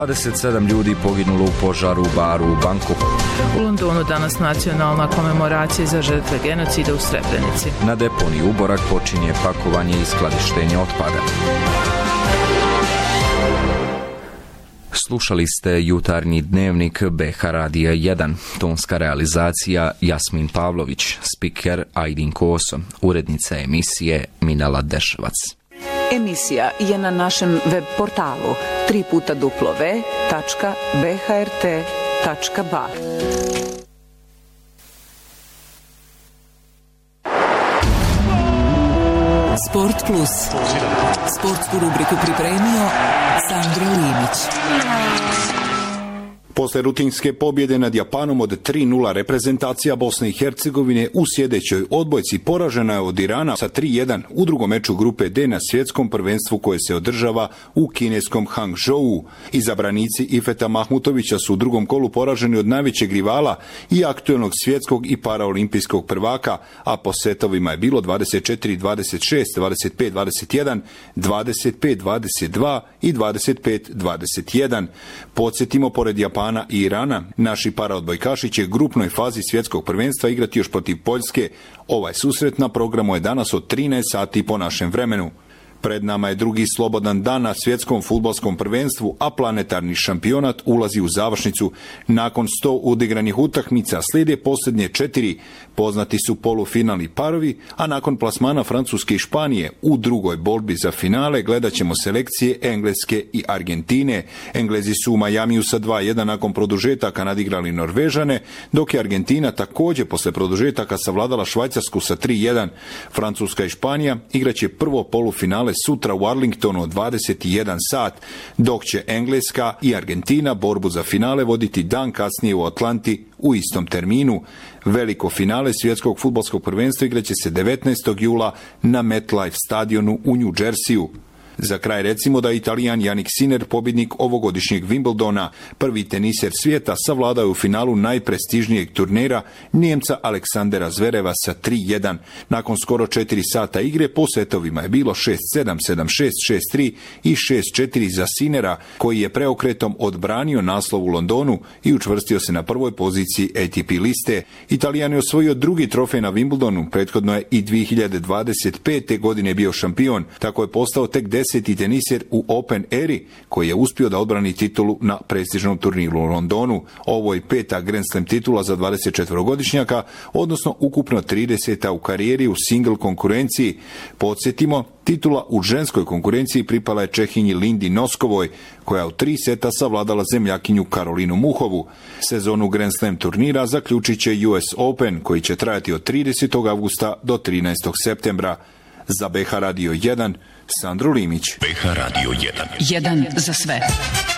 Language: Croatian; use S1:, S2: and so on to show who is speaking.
S1: 27 ljudi poginulo u požaru u baru u Bangkoku.
S2: U Londonu danas nacionalna komemoracija za žrtve genocida u Srebrenici.
S1: Na deponiji Uborak počinje pakovanje i skladištenje otpada. Slušali ste jutarnji dnevnik BH Radija 1. Tonska realizacija Jasmin Pavlović, spiker Ajdin Koso, urednica emisije Minala Deševac.
S3: Emisija je na našem web portalu www.bhrt.ba.
S4: Sport Plus. Sportsku rubriku pripremio Sandro Limić.
S5: Posle rutinske pobjede nad Japanom od 3:0 reprezentacija Bosne i Hercegovine u sljedećoj odbojci poražena je od Irana sa 3:1 u drugom meču grupe D na svjetskom prvenstvu koje se održava u kineskom Hangzhou. Izabranici Ifeta Mahmutovića su u drugom kolu poraženi od najvećeg rivala i aktuelnog svjetskog i paraolimpijskog prvaka, a po setovima je bilo 24-26, 25-21, 25-22 i 25-21. Podsjetimo, pored Japana i Irana, naši paraodbojkaši će grupnoj fazi svjetskog prvenstva igrati još protiv Poljske. Ovaj susret na programu je danas od 13 sati po našem vremenu. Pred nama je drugi slobodan dan na svjetskom fudbalskom prvenstvu, a planetarni šampionat ulazi u završnicu. Nakon 100 odigranih utakmica slijede posljednje 4. Poznati su polufinalni parovi, a nakon plasmana Francuske i Španije u drugoj borbi za finale gledat ćemo selekcije Engleske i Argentine. Englezi su u Majamiju sa 2:1 nakon produžetaka nadigrali Norvežane, dok je Argentina također posle produžetaka savladala Švajcarsku sa 3:1. Francuska i Španija igraće prvo polufinale sutra u Arlingtonu od 21 sat, dok će Engleska i Argentina borbu za finale voditi dan kasnije u Atlanti u istom terminu. Veliko finale svjetskog fudbalskog prvenstva igraće se 19. jula na MetLife stadionu u New Jerseyu. Za kraj recimo da je Italijan Jannik Sinner, pobjednik ovogodišnjeg Wimbledona, prvi teniser svijeta, savladao u finalu najprestižnijeg turnira Nijemca Aleksandera Zvereva sa 3:1. Nakon skoro 4 sata igre po setovima je bilo 6-7, 7-6, 6-3 i 6-4 za Sinnera, koji je preokretom odbranio naslov u Londonu i učvrstio se na prvoj poziciji ATP liste. Italijan je osvojio drugi trofej na Wimbledonu, prethodno je i 2025. godine bio šampion, tako je postao tek 10. teniser u Open eri koji je uspio da odbrani titulu na prestižnom turniru u Londonu. Ovo je 5. Grand Slam titula za 24-godišnjaka, odnosno ukupno 30. u karijeri u single konkurenciji. Podsjetimo, titula u ženskoj konkurenciji pripala je Čehinji Lindi Noskovoj, koja u 3 seta savladala zemljakinju Karolinu Muhovu. Sezonu Grand Slam turnira zaključit će US Open, koji će trajati od 30. avgusta do 13. septembra. Za BH Radio 1, Sandro Limić.
S6: BH Radio 1.
S4: 1 za sve.